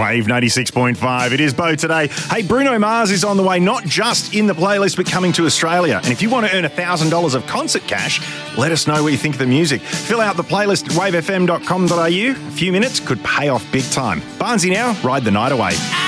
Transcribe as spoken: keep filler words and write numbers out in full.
Wave ninety-six point five. It is Bo today. Hey, Bruno Mars is on the way, not just in the playlist, but coming to Australia. And if you want to earn one thousand dollars of concert cash, let us know what you think of the music. Fill out the playlist at wave f m dot com dot a u. A few minutes could pay off big time. Barnsey now, ride the night away.